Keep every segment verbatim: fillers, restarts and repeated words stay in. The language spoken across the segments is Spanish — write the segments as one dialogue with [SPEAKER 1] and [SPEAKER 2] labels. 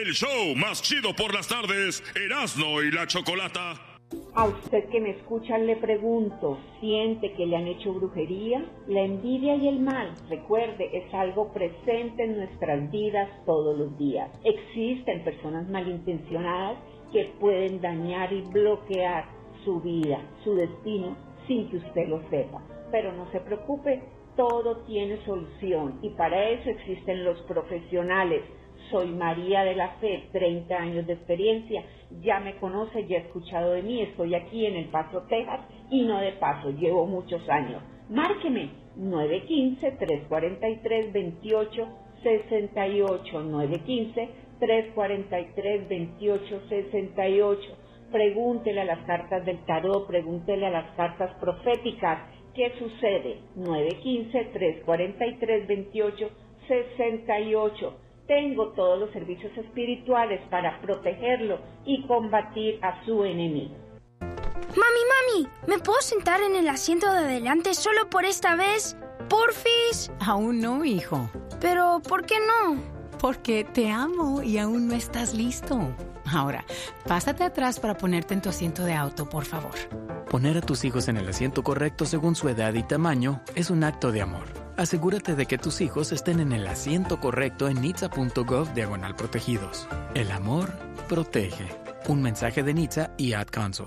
[SPEAKER 1] El show más chido por las tardes, Erasmo y la Chocolata.
[SPEAKER 2] A usted que me escucha le pregunto, ¿siente que le han hecho brujería? La envidia y el mal, recuerde, es algo presente en nuestras vidas todos los días. Existen personas malintencionadas que pueden dañar y bloquear su vida, su destino, sin que usted lo sepa. Pero no se preocupe, todo tiene solución y para eso existen los profesionales. Soy María de la Fe, treinta años de experiencia, ya me conoce, ya ha escuchado de mí, estoy aquí en El Paso, Texas, y no de paso, llevo muchos años. Márqueme, nueve uno cinco, tres cuatro tres, dos ocho seis ocho, nueve uno cinco, tres cuatro tres, dos ocho seis ocho. Pregúntele a las cartas del tarot, pregúntele a las cartas proféticas, ¿qué sucede? nueve uno cinco, tres cuatro tres, dos ocho seis ocho. Tengo todos los servicios espirituales para protegerlo y combatir a su enemigo.
[SPEAKER 3] Mami, mami, ¿me puedo sentar en el asiento de adelante solo por esta vez? ¿Porfis?
[SPEAKER 4] Aún no, hijo.
[SPEAKER 3] ¿Pero por qué no?
[SPEAKER 4] Porque te amo y aún no estás listo. Ahora, pásate atrás para ponerte en tu asiento de auto, por favor.
[SPEAKER 5] Poner a tus hijos en el asiento correcto según su edad y tamaño es un acto de amor. Asegúrate de que tus hijos estén en el asiento correcto en nitsa punto gov diagonal protegidos. El amor protege. Un mensaje de Nitsa y Ad Council.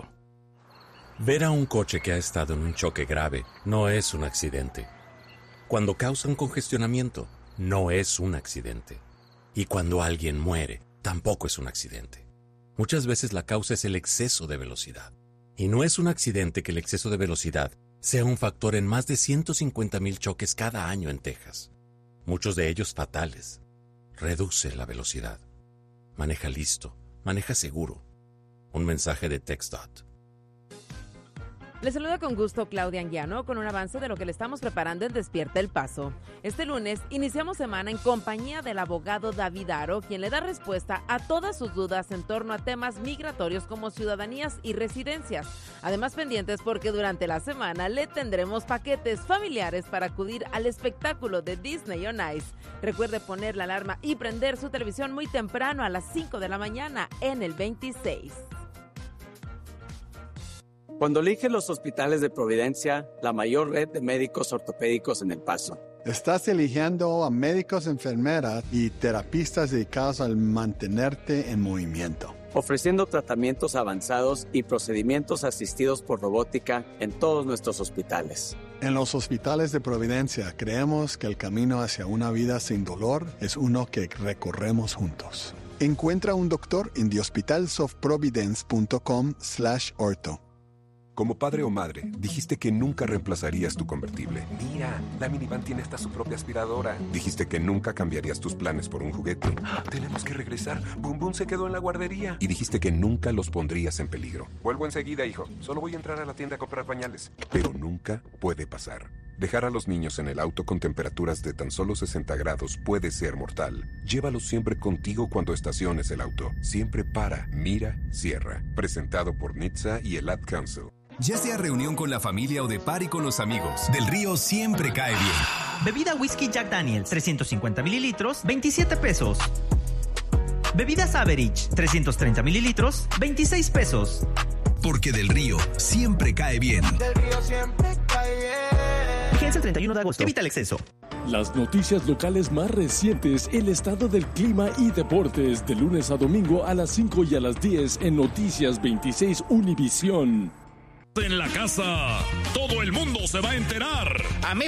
[SPEAKER 6] Ver a un coche que ha estado en un choque grave no es un accidente. Cuando causan congestionamiento, no es un accidente. Y cuando alguien muere, tampoco es un accidente. Muchas veces la causa es el exceso de velocidad. Y no es un accidente que el exceso de velocidad sea un factor en más de ciento cincuenta mil choques cada año en Texas. Muchos de ellos fatales. Reduce la velocidad. Maneja listo. Maneja seguro. Un mensaje de TxDOT.
[SPEAKER 7] Les saluda con gusto Claudia Anguiano con un avance de lo que le estamos preparando en Despierta El Paso. Este lunes iniciamos semana en compañía del abogado David Aro, quien le da respuesta a todas sus dudas en torno a temas migratorios como ciudadanías y residencias. Además, pendientes porque durante la semana le tendremos paquetes familiares para acudir al espectáculo de Disney on Ice. Recuerde poner la alarma y prender su televisión muy temprano a las cinco de la mañana en el veintiséis.
[SPEAKER 8] Cuando elige los hospitales de Providencia, la mayor red de médicos ortopédicos en El Paso.
[SPEAKER 9] Estás eligiendo a médicos, enfermeras y terapistas dedicados al mantenerte en movimiento.
[SPEAKER 8] Ofreciendo tratamientos avanzados y procedimientos asistidos por robótica en todos nuestros hospitales.
[SPEAKER 9] En los hospitales de Providencia creemos que el camino hacia una vida sin dolor es uno que recorremos juntos. Encuentra un doctor en the hospitals of providence punto com slash ortho.
[SPEAKER 10] Como padre o madre, dijiste que nunca reemplazarías tu convertible. Mira, la minivan tiene hasta su propia aspiradora. Dijiste que nunca cambiarías tus planes por un juguete. ¡Ah, tenemos que regresar! Bum Bum se quedó en la guardería. Y dijiste que nunca los pondrías en peligro. Vuelvo enseguida, hijo. Solo voy a entrar a la tienda a comprar pañales. Pero nunca puede pasar. Dejar a los niños en el auto con temperaturas de tan solo sesenta grados puede ser mortal. Llévalos siempre contigo cuando estaciones el auto. Siempre para, mira, cierra. Presentado por Nitsa y el Ad Council.
[SPEAKER 11] Ya sea reunión con la familia o de party con los amigos, Del Río siempre cae bien.
[SPEAKER 12] Bebida whisky Jack Daniels, trescientos cincuenta mililitros, veintisiete pesos. Bebidas Average, trescientos treinta mililitros, veintiséis pesos.
[SPEAKER 11] Porque Del Río siempre cae bien.
[SPEAKER 13] Del Río siempre cae bien.
[SPEAKER 12] Vigencia el treinta y uno de agosto. Evita el exceso.
[SPEAKER 14] Las noticias locales más recientes, el estado del clima y deportes, de lunes a domingo a las cinco y a las diez en Noticias veintiséis Univisión.
[SPEAKER 1] En la casa, todo el mundo se va a enterar.
[SPEAKER 15] A mí